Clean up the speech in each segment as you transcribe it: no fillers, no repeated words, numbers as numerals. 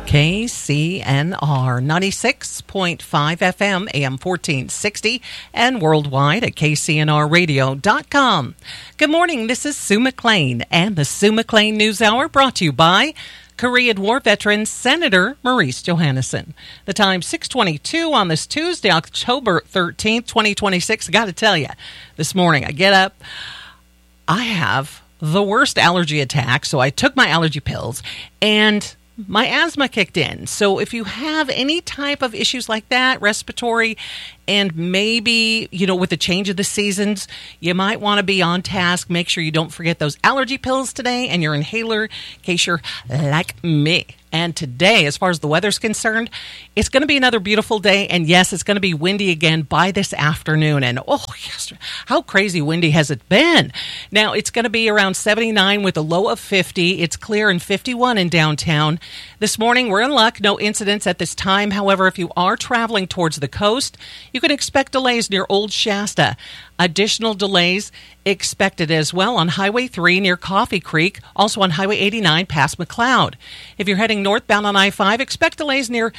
KCNR 96.5 FM, AM 1460, and worldwide at kcnrradio.com. Good morning, this is Sue McLean, and the Sue McLean News Hour brought to you by Korean War veteran Senator Maurice Johannesson. The time 6:22 on this Tuesday, October 13th, 2026. I got to tell you, this morning I get up, I have the worst allergy attack, so I took my allergy pills, and my asthma kicked in. So if you have any type of issues like that, respiratory, and maybe, with the change of the seasons, you might want to be on task. Make sure you don't forget those allergy pills today and your inhaler in case you're like me. And today, as far as the weather's concerned, it's going to be another beautiful day. And yes, it's going to be windy again by this afternoon. And yes, how crazy windy has it been? Now, it's going to be around 79 with a low of 50. It's clear and 51 in downtown. This morning, we're in luck. No incidents at this time. However, if you are traveling towards the coast, you can expect delays near Old Shasta. Additional delays expected as well on Highway 3 near Coffee Creek, also on Highway 89 past McLeod. If you're heading northbound on I-5, expect delays near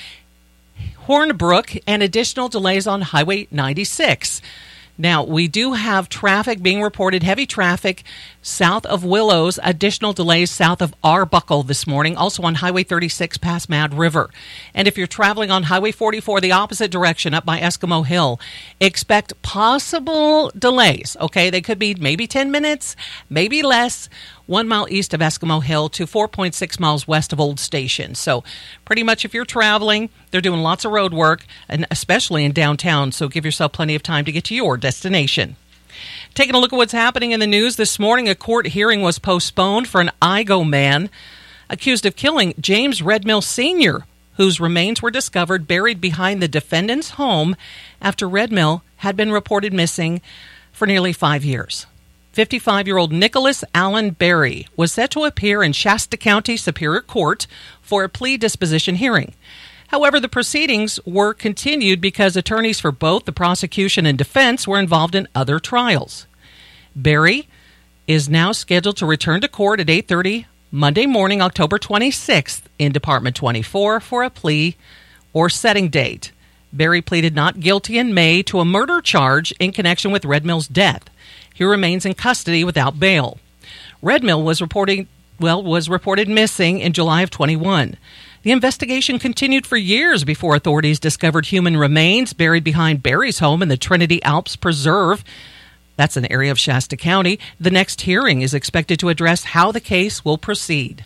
Hornbrook and additional delays on Highway 96. Now, we do have traffic being reported, heavy traffic south of Willows, additional delays south of Arbuckle this morning, also on Highway 36 past Mad River. And if you're traveling on Highway 44, the opposite direction up by Eskimo Hill, expect possible delays, okay? They could be maybe 10 minutes, maybe less, 1 mile east of Eskimo Hill to 4.6 miles west of Old Station. So pretty much if you're traveling, they're doing lots of road work, and especially in downtown, so give yourself plenty of time to get to your destination. Taking a look at what's happening in the news this morning, a court hearing was postponed for an Igo man accused of killing James Redmill Sr., whose remains were discovered buried behind the defendant's home after Redmill had been reported missing for nearly 5 years. 55-year-old Nicholas Allen Berry was set to appear in Shasta County Superior Court for a plea disposition hearing. However, the proceedings were continued because attorneys for both the prosecution and defense were involved in other trials. Berry is now scheduled to return to court at 8:30 Monday morning, October 26th, in Department 24 for a plea or setting date. Berry pleaded not guilty in May to a murder charge in connection with Redmill's death. He remains in custody without bail. Redmill was reported missing in July of 21. The investigation continued for years before authorities discovered human remains buried behind Berry's home in the Trinity Alps Preserve. That's an area of Shasta County. The next hearing is expected to address how the case will proceed.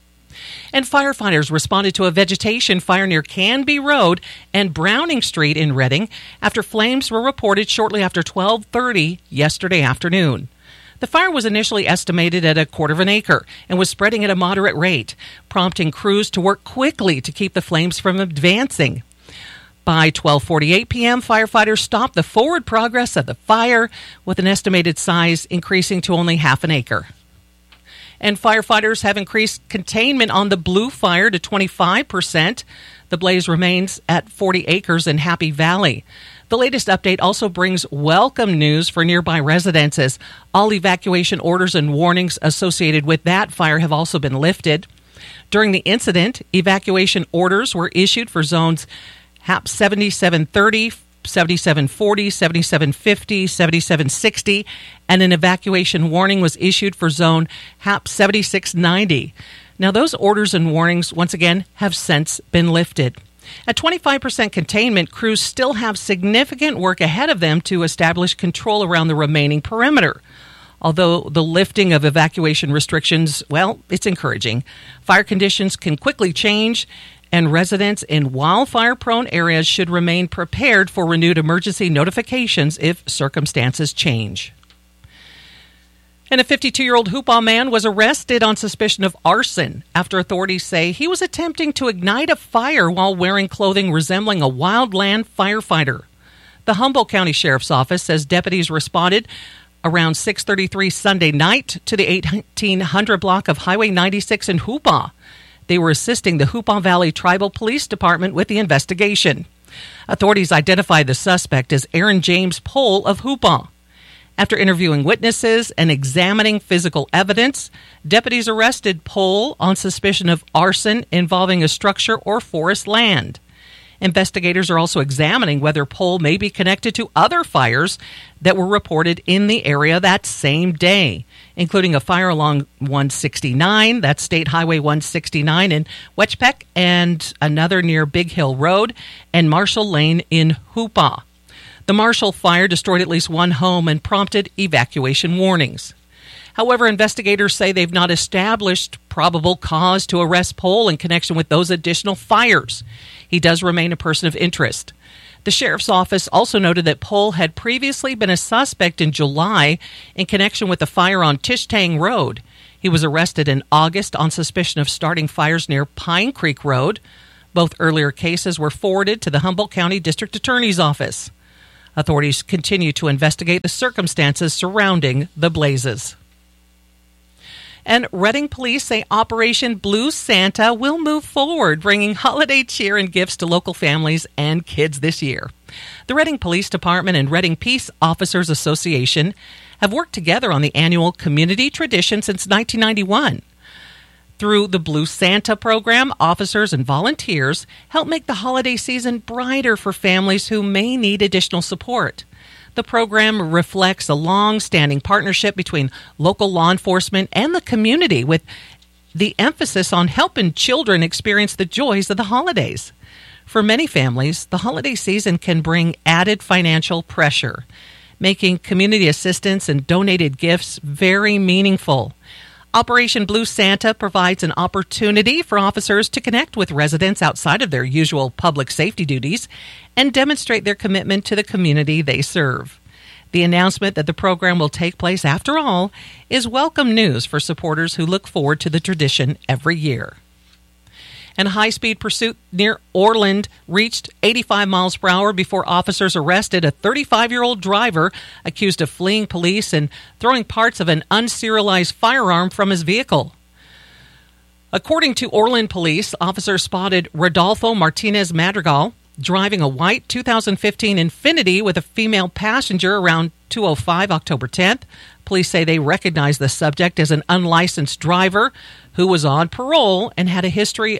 And firefighters responded to a vegetation fire near Canby Road and Browning Street in Reading after flames were reported shortly after 12:30 yesterday afternoon. The fire was initially estimated at 1/4 acre and was spreading at a moderate rate, prompting crews to work quickly to keep the flames from advancing. By 12:48 p.m., firefighters stopped the forward progress of the fire, with an estimated size increasing to only 1/2 acre. And firefighters have increased containment on the Blue Fire to 25%. The blaze remains at 40 acres in Happy Valley. The latest update also brings welcome news for nearby residents, as all evacuation orders and warnings associated with that fire have also been lifted. During the incident, evacuation orders were issued for zones HAP 7730, 7740, 7750, 7760, and an evacuation warning was issued for zone HAP 7690. Now, those orders and warnings, once again, have since been lifted. At 25% containment, crews still have significant work ahead of them to establish control around the remaining perimeter. Although the lifting of evacuation restrictions, it's encouraging. Fire conditions can quickly change, and residents in wildfire-prone areas should remain prepared for renewed emergency notifications if circumstances change. And a 52-year-old Hoopaw man was arrested on suspicion of arson after authorities say he was attempting to ignite a fire while wearing clothing resembling a wildland firefighter. The Humboldt County Sheriff's Office says deputies responded around 6:33 Sunday night to the 1800 block of Highway 96 in Hoopaw. They were assisting the Hoopaw Valley Tribal Police Department with the investigation. Authorities identified the suspect as Aaron James Pohl of Hoopaw. After interviewing witnesses and examining physical evidence, deputies arrested Pohl on suspicion of arson involving a structure or forest land. Investigators are also examining whether Pohl may be connected to other fires that were reported in the area that same day, including a fire along 169, that's State Highway 169 in Wetchpeck, and another near Big Hill Road and Marshall Lane in Hoopaw. The Marshall fire destroyed at least one home and prompted evacuation warnings. However, investigators say they've not established probable cause to arrest Pohl in connection with those additional fires. He does remain a person of interest. The sheriff's office also noted that Pohl had previously been a suspect in July in connection with the fire on Tishtang Road. He was arrested in August on suspicion of starting fires near Pine Creek Road. Both earlier cases were forwarded to the Humboldt County District Attorney's Office. Authorities continue to investigate the circumstances surrounding the blazes. And Reading police say Operation Blue Santa will move forward, bringing holiday cheer and gifts to local families and kids this year. The Reading Police Department and Reading Peace Officers Association have worked together on the annual community tradition since 1991. Through the Blue Santa program, officers and volunteers help make the holiday season brighter for families who may need additional support. The program reflects a long-standing partnership between local law enforcement and the community, with the emphasis on helping children experience the joys of the holidays. For many families, the holiday season can bring added financial pressure, making community assistance and donated gifts very meaningful. Operation Blue Santa provides an opportunity for officers to connect with residents outside of their usual public safety duties and demonstrate their commitment to the community they serve. The announcement that the program will take place after all is welcome news for supporters who look forward to the tradition every year. And a high-speed pursuit near Orland reached 85 miles per hour before officers arrested a 35-year-old driver accused of fleeing police and throwing parts of an unserialized firearm from his vehicle. According to Orland police, officers spotted Rodolfo Martinez Madrigal driving a white 2015 Infiniti with a female passenger around 2:05 October 10th. Police say they recognized the subject as an unlicensed driver who was on parole and had a history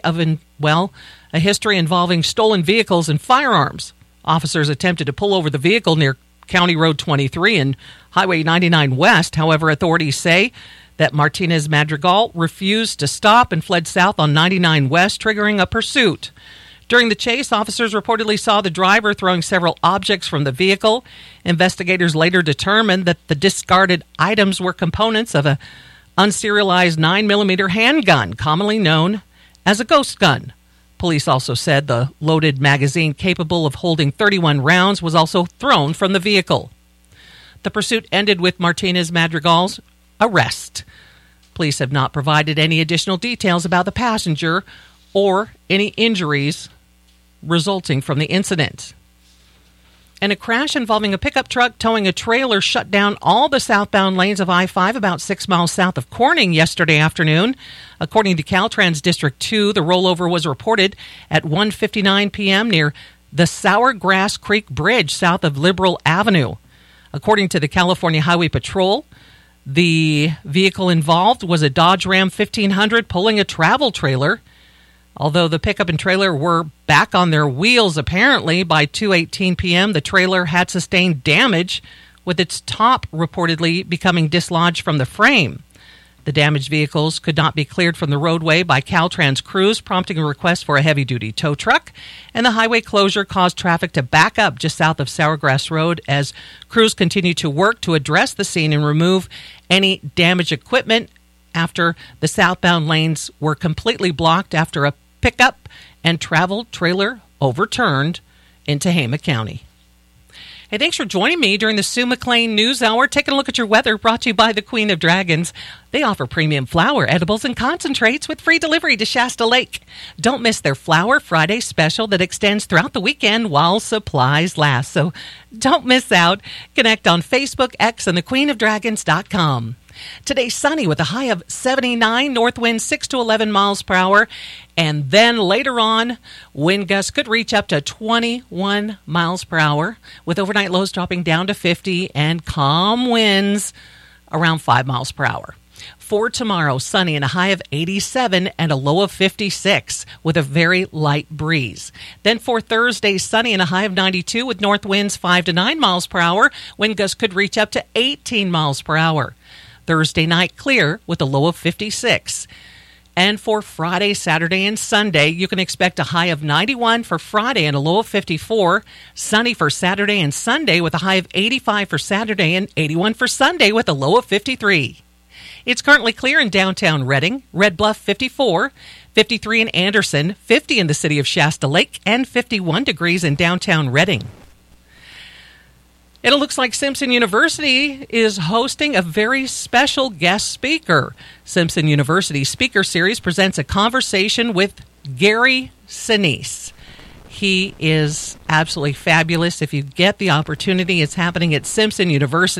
involving stolen vehicles and firearms. Officers attempted to pull over the vehicle near County Road 23 and Highway 99 West. However, authorities say that Martinez Madrigal refused to stop and fled south on 99 West, triggering a pursuit. During the chase, officers reportedly saw the driver throwing several objects from the vehicle. Investigators later determined that the discarded items were components of an unserialized 9mm handgun, commonly known as a ghost gun. Police also said the loaded magazine capable of holding 31 rounds was also thrown from the vehicle. The pursuit ended with Martinez Madrigal's arrest. Police have not provided any additional details about the passenger or any injuries resulting from the incident. And a crash involving a pickup truck towing a trailer shut down all the southbound lanes of I-5 about 6 miles south of Corning yesterday afternoon. According to Caltrans District 2, the rollover was reported at 1:59 p.m. near the Sourgrass Creek Bridge south of Liberal Avenue. According to the California Highway Patrol, the vehicle involved was a Dodge Ram 1500 pulling a travel trailer. Although the pickup and trailer were back on their wheels, apparently, by 2:18 p.m., the trailer had sustained damage, with its top reportedly becoming dislodged from the frame. The damaged vehicles could not be cleared from the roadway by Caltrans crews, prompting a request for a heavy-duty tow truck, and the highway closure caused traffic to back up just south of Sourgrass Road as crews continued to work to address the scene and remove any damaged equipment after the southbound lanes were completely blocked after a pickup and travel trailer overturned in Tehama County. Hey, thanks for joining me during the Sue McLean News Hour. Taking a look at your weather, brought to you by the Queen of Dragons. They offer premium flour, edibles, and concentrates with free delivery to Shasta Lake. Don't miss their Flower Friday special that extends throughout the weekend while supplies last. So don't miss out. Connect on Facebook, X, and thequeenofdragons.com. Today, sunny with a high of 79, north wind 6 to 11 miles per hour. And then later on, wind gusts could reach up to 21 miles per hour, with overnight lows dropping down to 50 and calm winds around 5 miles per hour. For tomorrow, sunny and a high of 87 and a low of 56 with a very light breeze. Then for Thursday, sunny and a high of 92 with north winds 5 to 9 miles per hour. Wind gusts could reach up to 18 miles per hour. Thursday night, clear with a low of 56. And for Friday, Saturday, and Sunday, you can expect a high of 91 for Friday and a low of 54. Sunny for Saturday and Sunday with a high of 85 for Saturday and 81 for Sunday with a low of 53. It's currently clear in downtown Reading, Red Bluff 54, 53 in Anderson, 50 in the city of Shasta Lake, and 51 degrees in downtown Reading. It looks like Simpson University is hosting a very special guest speaker. Simpson University Speaker Series presents a conversation with Gary Sinise. He is absolutely fabulous. If you get the opportunity, it's happening at Simpson University.